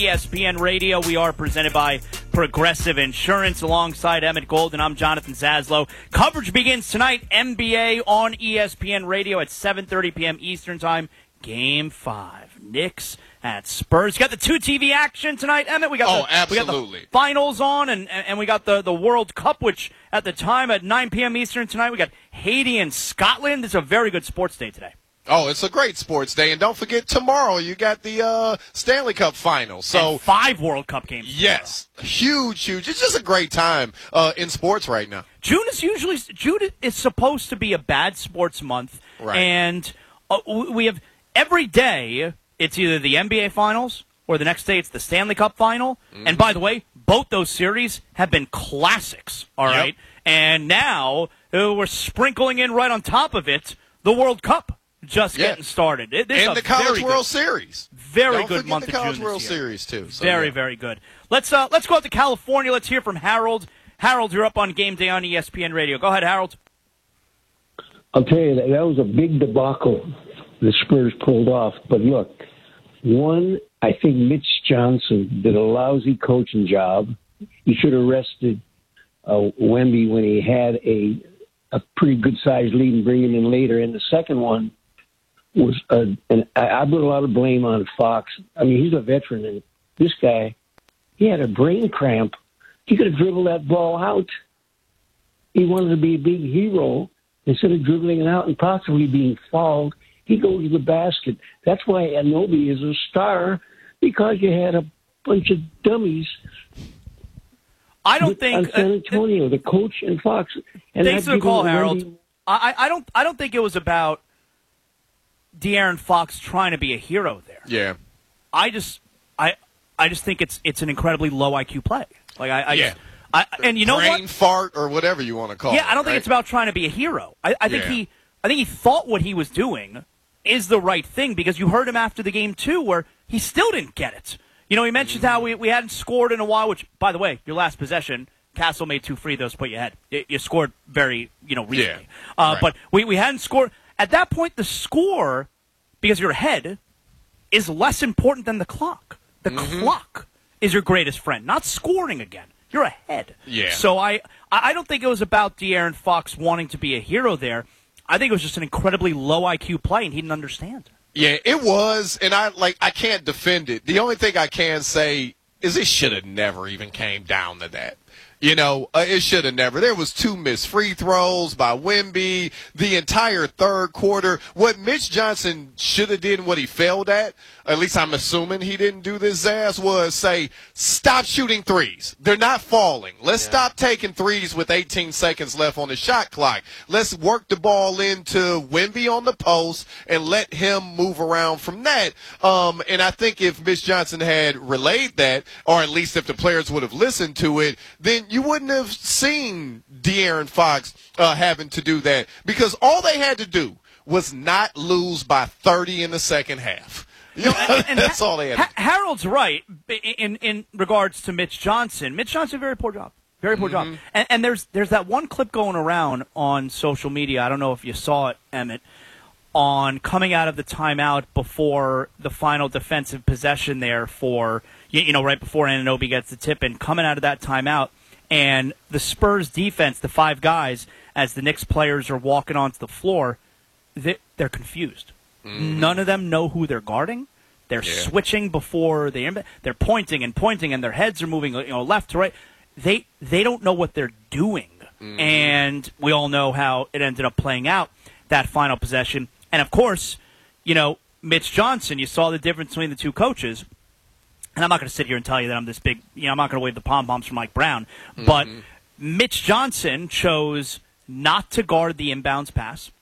ESPN Radio. We are presented by Progressive Insurance. Alongside Emmett Golden, I'm Jonathan Zaslow. Coverage begins tonight, NBA on ESPN Radio at 7:30 p.m. Eastern Time. Game 5. Knicks at Spurs. You got the 2 TV action tonight, Emmett. We got absolutely. We got the finals on, and we got the World Cup, which at the time at 9 p.m. Eastern tonight, we got Haiti and Scotland. It's a very good sports day today. Oh, it's a great sports day. And don't forget, tomorrow you got the Stanley Cup final. So and 5 World Cup games. Yes. Huge. It's just a great time in sports right now. June is supposed to be a bad sports month. Right. And we have every day it's either the NBA finals or the next day it's the Stanley Cup final. Mm-hmm. And by the way, both those series have been classics. All right. And now we're sprinkling in right on top of it the World Cup. Just getting started. And the College World Series. Very good month of June. The College World Series, too. So, very good. Let's go out to California. Let's hear from Harold. Harold, you're up on Game Day on ESPN Radio. Go ahead, Harold. I'll tell you, that was a big debacle the Spurs pulled off. But look, I think Mitch Johnson did a lousy coaching job. He should have rested Wemby when he had a pretty good-sized lead and bring him in later. And the second one was, and I put a lot of blame on Fox. I mean, he's a veteran, and this guy, he had a brain cramp. He could have dribbled that ball out. He wanted to be a big hero. Instead of dribbling it out and possibly being fouled, he goes to the basket. That's why Anunoby is a star, because you had a bunch of dummies. I don't think on San Antonio, the coach and Fox. And thanks for the call, Harold. I don't think it was about De'Aaron Fox trying to be a hero there. Yeah. I just think it's an incredibly low IQ play. And you know what? Brain fart or whatever you want to call it. Yeah, I don't think it's about trying to be a hero. I think he thought what he was doing is the right thing, because you heard him after the game too, where he still didn't get it. You know, he mentioned how we hadn't scored in a while, which, by the way, your last possession, Castle made 2 free throws, but you scored very, recently. Yeah, right. But we hadn't scored. At that point, the score, because you're ahead, is less important than the clock. The clock is your greatest friend, not scoring again. You're ahead. Yeah. So I don't think it was about De'Aaron Fox wanting to be a hero there. I think it was just an incredibly low IQ play, and he didn't understand. Yeah, it was, and I can't defend it. The only thing I can say is it should have never even came down to that. It should have never. There was 2 missed free throws by Wemby the entire third quarter. What Mitch Johnson should have did and what he failed at least I'm assuming he didn't do this, Zaz, was say, stop shooting threes. They're not falling. Let's stop taking threes with 18 seconds left on the shot clock. Let's work the ball into Wemby on the post and let him move around from that. And I think if Mitch Johnson had relayed that, or at least if the players would have listened to it, then you wouldn't have seen De'Aaron Fox having to do that, because all they had to do was not lose by 30 in the second half. And that's all they had to do. Harold's right in regards to Mitch Johnson. Mitch Johnson, very poor job. Very poor job. And there's that one clip going around on social media. I don't know if you saw it, Emmett, on coming out of the timeout before the final defensive possession there for, right before Anunoby gets the tip in, coming out of that timeout. And the Spurs defense, the 5 guys, as the Knicks players are walking onto the floor, they're confused. None of them know who they're guarding. They're switching before they're pointing, and their heads are moving left to right. They don't know what they're doing. And we all know how it ended up playing out, that final possession. And, of course, Mitch Johnson, you saw the difference between the 2 coaches. And I'm not going to sit here and tell you that I'm this big, I'm not going to wave the pom-poms for Mike Brown. But Mitch Johnson chose not to guard the inbounds pass.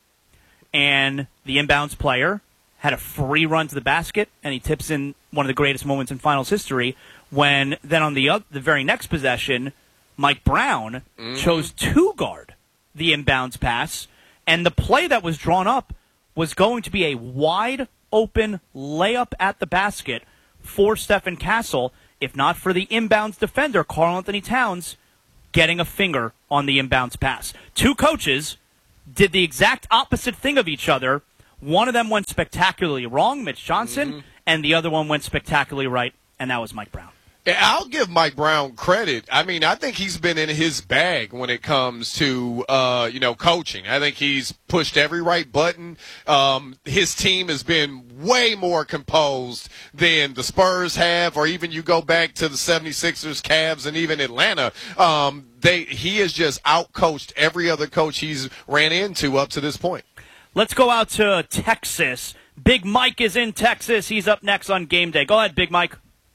And the inbounds player had a free run to the basket, and he tips in one of the greatest moments in finals history, when then on the very next possession, Mike Brown chose to guard the inbounds pass, and the play that was drawn up was going to be a wide-open layup at the basket for Stephen Castle, if not for the inbounds defender, Karl-Anthony Towns, getting a finger on the inbounds pass. 2 coaches did the exact opposite thing of each other. One of them went spectacularly wrong, Mitch Johnson, and the other one went spectacularly right, and that was Mike Brown. I'll give Mike Brown credit. I mean, I think he's been in his bag when it comes to, coaching. I think he's pushed every right button. His team has been way more composed than the Spurs have, or even you go back to the 76ers, Cavs, and even Atlanta. He has just outcoached every other coach he's ran into up to this point. Let's go out to Texas. Big Mike is in Texas. He's up next on Game Day. Go ahead, Big Mike.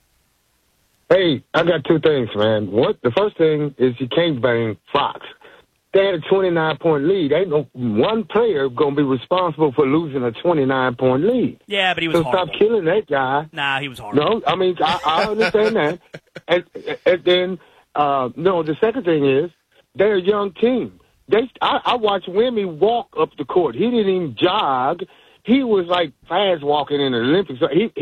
Hey, I got two things, man. The first thing is you can't blame Fox. They had a 29-point lead. Ain't no one player going to be responsible for losing a 29-point lead. Yeah, but he was horrible. Stop killing that guy. Nah, he was horrible. No, I mean, I understand that. And then, the second thing is they're a young team. I watched Wemby walk up the court. He didn't even jog. He was like fast walking in the Olympics.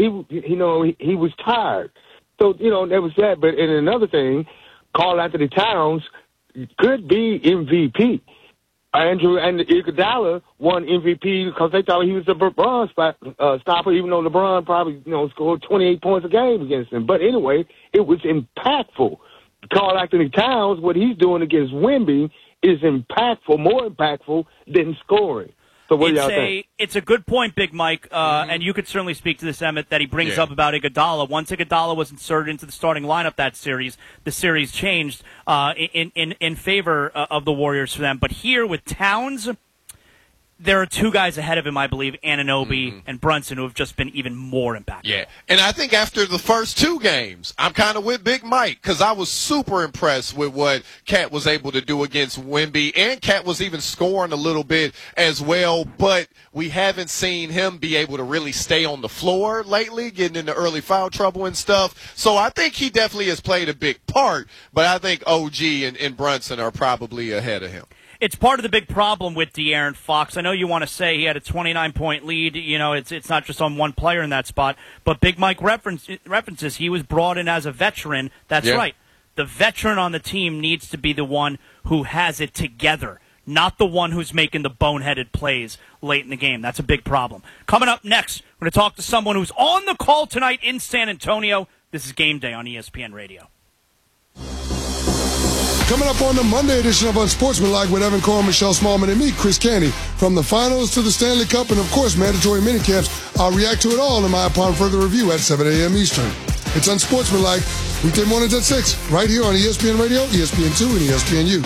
He was tired. So, there was that. But and another thing, Karl Anthony Towns could be MVP. Andrew and Iguodala won MVP because they thought he was a LeBron stopper, even though LeBron probably, scored 28 points a game against him. But anyway, it was impactful. Karl Anthony Towns, what he's doing against Wemby is impactful, more impactful than scoring. So what do y'all think? It's a good point, Big Mike, and you could certainly speak to this, Emmett, that he brings up about Iguodala. Once Iguodala was inserted into the starting lineup that series, the series changed in favor of the Warriors for them. But here with Towns, there are two guys ahead of him, I believe, Anunoby and Brunson, who have just been even more impactful. Yeah, and I think after the first two games, I'm kind of with Big Mike because I was super impressed with what Cat was able to do against Wemby, and Cat was even scoring a little bit as well, but we haven't seen him be able to really stay on the floor lately, getting into early foul trouble and stuff. So I think he definitely has played a big part, but I think OG and Brunson are probably ahead of him. It's part of the big problem with De'Aaron Fox. I know you want to say he had a 29-point lead. It's not just on one player in that spot. But Big Mike references he was brought in as a veteran. That's right. The veteran on the team needs to be the one who has it together, not the one who's making the boneheaded plays late in the game. That's a big problem. Coming up next, we're going to talk to someone who's on the call tonight in San Antonio. This is Game Day on ESPN Radio. Coming up on the Monday edition of Unsportsmanlike with Evan Cohen, Michelle Smallman, and me, Chris Canty. From the finals to the Stanley Cup and, of course, mandatory minicamps, I'll react to it all in my upon further review at 7 a.m. Eastern. It's Unsportsmanlike, weekday mornings at 6, right here on ESPN Radio, ESPN2, and ESPNU.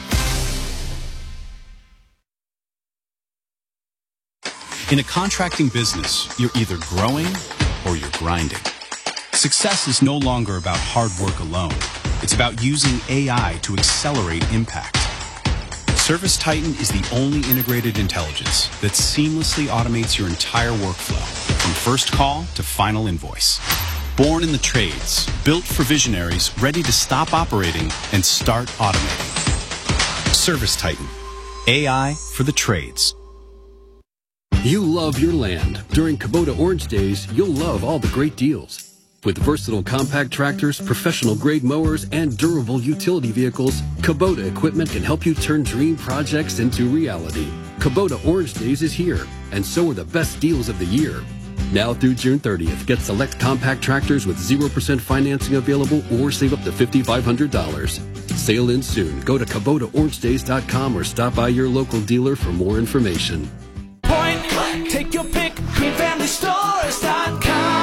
In a contracting business, you're either growing or you're grinding. Success is no longer about hard work alone. It's about using AI to accelerate impact. ServiceTitan is the only integrated intelligence that seamlessly automates your entire workflow, from first call to final invoice. Born in the trades, built for visionaries ready to stop operating and start automating. ServiceTitan, AI for the trades. You love your land. During Kubota Orange Days, you'll love all the great deals. With versatile compact tractors, professional-grade mowers, and durable utility vehicles, Kubota equipment can help you turn dream projects into reality. Kubota Orange Days is here, and so are the best deals of the year. Now through June 30th, get select compact tractors with 0% financing available or save up to $5,500. Sale ends soon. Go to KubotaOrangeDays.com or stop by your local dealer for more information. Point, take your pick, GreenFamilyStores.com.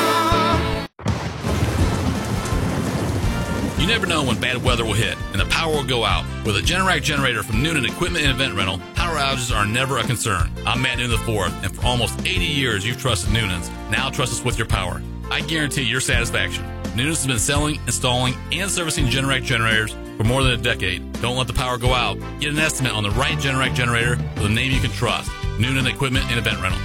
You never know when bad weather will hit and the power will go out. With a Generac generator from Noonan Equipment and Event Rental, power outages are never a concern. I'm Matt Noonan IV, and for almost 80 years you've trusted Noonan's. Now trust us with your power. I guarantee your satisfaction. Noonan's has been selling, installing, and servicing Generac generators for more than a decade. Don't let the power go out. Get an estimate on the right Generac generator with a name you can trust. Noonan Equipment and Event Rental.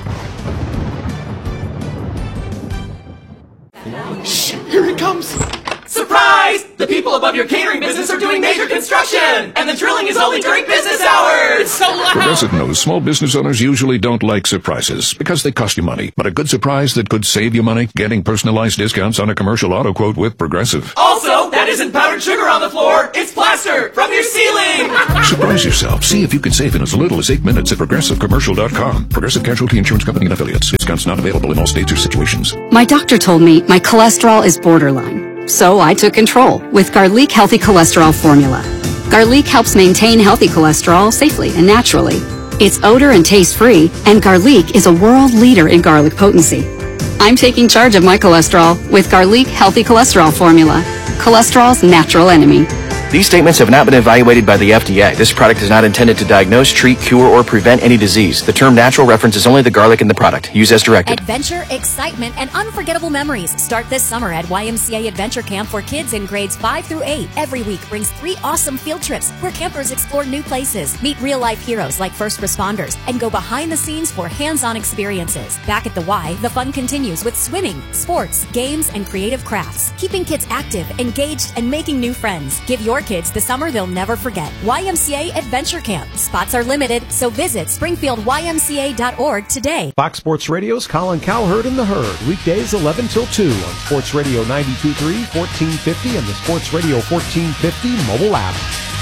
Shh, here he comes. Surprise! The people above your catering business are doing major construction, and the drilling is only during business hours. So loud. Progressive knows small business owners usually don't like surprises because they cost you money. But a good surprise that could save you money, getting personalized discounts on a commercial auto quote with Progressive. Also, that isn't powdered sugar on the floor, it's plaster from your ceiling! Surprise yourself. See if you can save in as little as 8 minutes at ProgressiveCommercial.com. Progressive Casualty Insurance Company and Affiliates. Discounts not available in all states or situations. My doctor told me my cholesterol is borderline. So I took control with Garlic Healthy Cholesterol Formula. Garlic helps maintain healthy cholesterol safely and naturally. It's odor and taste free, and Garlic is a world leader in garlic potency. I'm taking charge of my cholesterol with Garlic Healthy Cholesterol Formula. Cholesterol's natural enemy. These statements have not been evaluated by the FDA. This product is not intended to diagnose, treat, cure, or prevent any disease. The term natural references only the garlic in the product. Use as directed. Adventure, excitement, and unforgettable memories start this summer at YMCA Adventure Camp for kids in grades 5 through 8. Every week brings 3 awesome field trips where campers explore new places, meet real-life heroes like first responders, and go behind the scenes for hands-on experiences. Back at the Y, the fun continues with swimming, sports, games, and creative crafts, keeping kids active, engaged, and making new friends. Give your kids the summer they'll never forget. YMCA Adventure Camp. Spots are limited, so visit springfieldymca.org today. Fox Sports Radio's Colin Cowherd and the Herd. Weekdays 11 till 2 on Sports Radio 92.3, 1450, and the Sports Radio 1450 mobile app.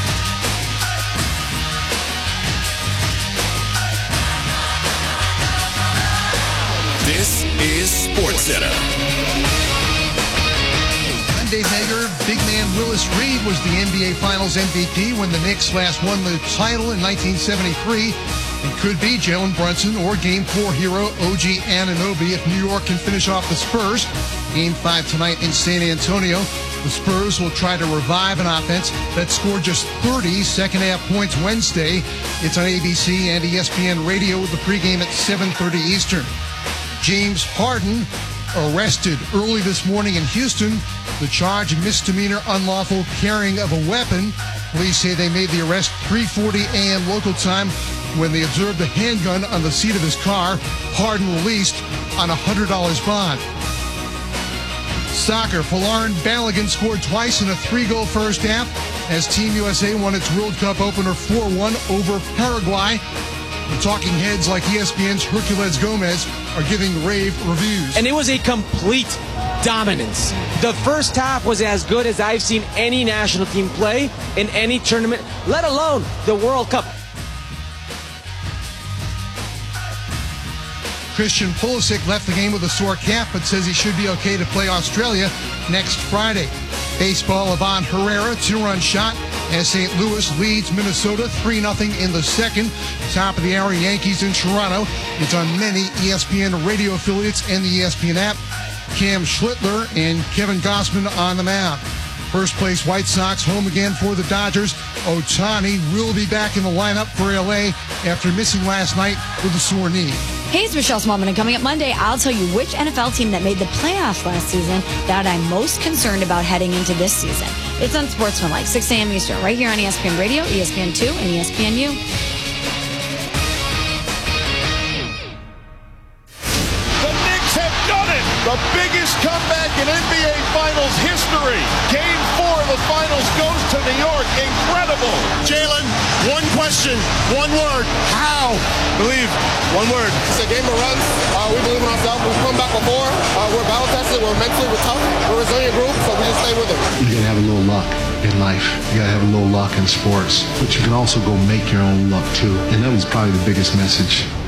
This is SportsCenter. Dave Hager, big man Willis Reed was the NBA Finals MVP when the Knicks last won the title in 1973. It could be Jalen Brunson or Game 4 hero OG Anunoby if New York can finish off the Spurs. Game 5 tonight in San Antonio. The Spurs will try to revive an offense that scored just 30 second-half points Wednesday. It's on ABC and ESPN Radio with the pregame at 7:30 Eastern. James Harden arrested early this morning in Houston. The charge of misdemeanor unlawful carrying of a weapon. Police say they made the arrest 3:40 a.m. local time when they observed a handgun on the seat of his car. Harden released on a $100 bond. Soccer, Folarin Balogun scored twice in a 3-goal first half as Team USA won its World Cup opener 4-1 over Paraguay. The talking heads like ESPN's Herculez Gomez are giving rave reviews. And it was a complete dominance. The first half was as good as I've seen any national team play in any tournament, let alone the World Cup. Christian Pulisic left the game with a sore calf, but says he should be okay to play Australia next Friday. Baseball, Ivan Herrera, 2-run shot as St. Louis leads Minnesota 3-0 in the second. Top of the hour, Yankees in Toronto. It's on many ESPN radio affiliates and the ESPN app. Cam Schlittler and Kevin Gausman on the mound. First place White Sox home again for the Dodgers. Ohtani will be back in the lineup for LA after missing last night with a sore knee. Hey, it's Michelle Smallman, and coming up Monday, I'll tell you which NFL team that made the playoffs last season that I'm most concerned about heading into this season. It's on Sportsmanlike, 6 a.m. Eastern, right here on ESPN Radio, ESPN2, and ESPNU. The Knicks have done it! The biggest comeback in NBA Finals history. Game 4 of the Finals goes to New York. Incredible. Jalen, one question, one word. How? Believe. One word. It's a game of runs. We believe in ourselves. We've come back before. We're battle tested. We're mentally tough. We're a resilient group, so we just stay with it. You gotta have a little luck in life. You gotta have a little luck in sports. But you can also go make your own luck too. And that was probably the biggest message